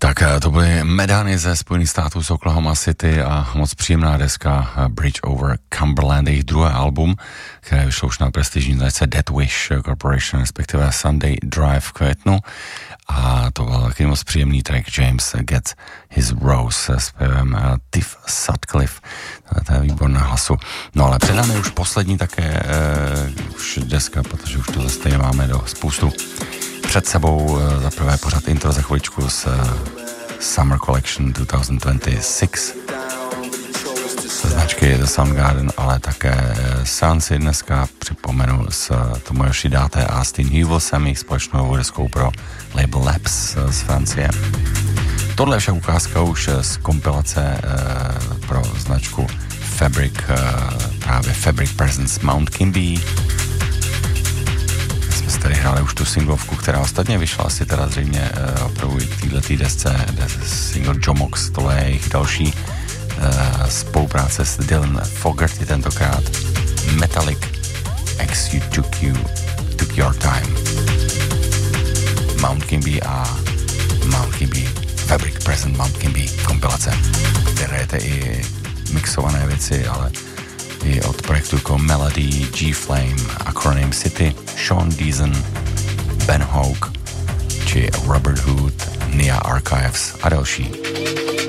Tak to byly Medany ze Spojených států z Oklahoma City a moc příjemná deska Bridge Over Cumberland, jejich druhé album, které vyšlo už na prestižní značce Death Wish Corporation, respektive Sunday Drive v květnu. A to byl taky moc příjemný track James Gets His Rose s zpěvem Tiff Sutcliffe. To je výborná hlasu. No ale před námi už poslední také už deska, protože už to zase máme do spoustu před sebou. Za prvé pořád intro za chviličku z Summer Collection 2026 ze značky The Soundgarden, ale také Seancy dneska připomenu s Tomoyoshi Date a Steen Hughlesem, jejich společnou deskou pro label Labs z Francie. Tohle je však ukázka už z kompilace pro značku Fabric, právě Fabric Presents Mount Kimby. Jsme si tady hráli už tu singlovku, která ostatně vyšla asi teda zřejmě opravdu i k této desce, single Jomox, tohle je jejich další spolupráce s Dylan Fogerty, tentokrát Metallic X You Took Your Time. Mount Kimby a Mount Kimby Fabric Present Mount Kimby kompilace, které je i mixované věci, ale i od projektu jako Melody, G-Flame, Acronym City, Sean Deason, Ben Hoke či Robert Hood, Nia Archives a další.